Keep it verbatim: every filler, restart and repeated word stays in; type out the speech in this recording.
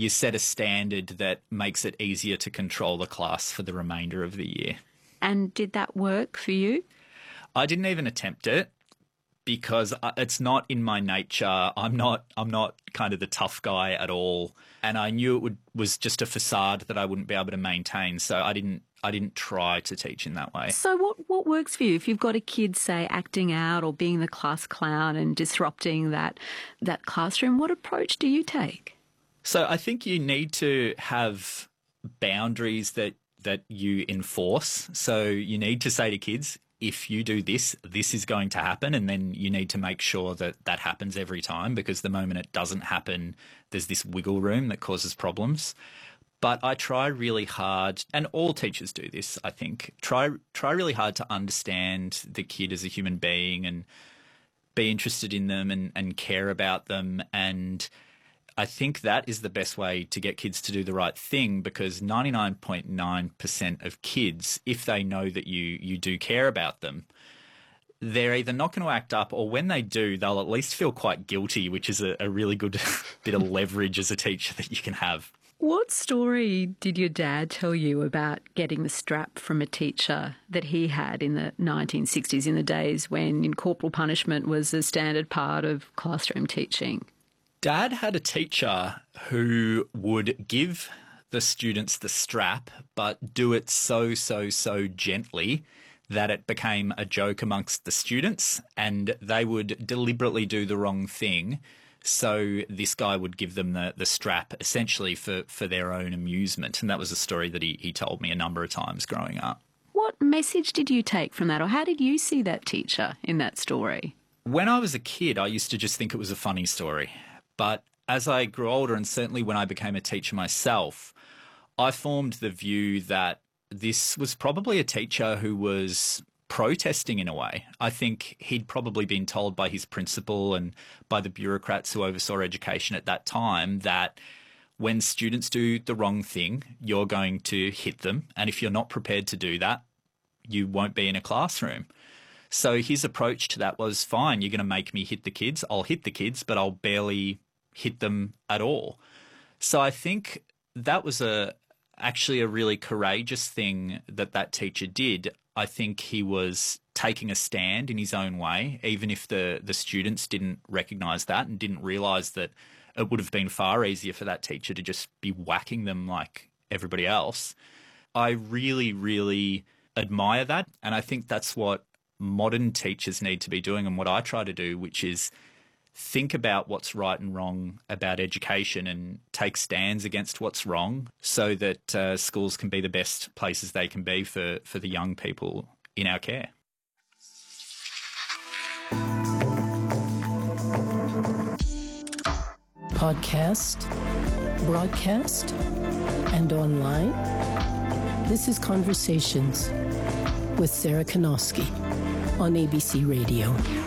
you set a standard that makes it easier to control the class for the remainder of the year. And did that work for you? I didn't even attempt it because it's not in my nature. I'm not I'm not kind of the tough guy at all. And I knew it would, was just a facade that I wouldn't be able to maintain. So I didn't I didn't try to teach in that way. So what, what works for you? If you've got a kid, say, acting out or being the class clown and disrupting that that classroom, what approach do you take? So I think you need to have boundaries that that you enforce. So you need to say to kids, if you do this, this is going to happen, and then you need to make sure that that happens every time, because the moment it doesn't happen, there's this wiggle room that causes problems. But I try really hard, and all teachers do this, I think, try try really hard to understand the kid as a human being and be interested in them and, and care about them. And I think that is the best way to get kids to do the right thing, because ninety-nine point nine percent of kids, if they know that you you do care about them, they're either not going to act up, or when they do, they'll at least feel quite guilty, which is a, a really good bit of leverage as a teacher that you can have. What story did your dad tell you about getting the strap from a teacher that he had in the nineteen sixties, in the days when corporal punishment was a standard part of classroom teaching? Dad had a teacher who would give the students the strap, but do it so, so, so gently that it became a joke amongst the students, and they would deliberately do the wrong thing. So this guy would give them the, the strap essentially for, for their own amusement. And that was a story that he, he told me a number of times growing up. What message did you take from that, or how did you see that teacher in that story? When I was a kid, I used to just think it was a funny story. But as I grew older, and certainly when I became a teacher myself, I formed the view that this was probably a teacher who was protesting in a way. I think he'd probably been told by his principal and by the bureaucrats who oversaw education at that time that when students do the wrong thing, you're going to hit them. And if you're not prepared to do that, you won't be in a classroom. So his approach to that was, fine, you're going to make me hit the kids. I'll hit the kids, but I'll barely hit them at all. So I think that was a actually a really courageous thing that that teacher did. I think he was taking a stand in his own way, even if the, the students didn't recognise that and didn't realise that it would have been far easier for that teacher to just be whacking them like everybody else. I really, really admire that, and I think that's what modern teachers need to be doing, and what I try to do, which is think about what's right and wrong about education and take stands against what's wrong, so that uh, schools can be the best places they can be for, for the young people in our care. Podcast, broadcast, and online. This is Conversations with Sarah Kanowski on A B C Radio.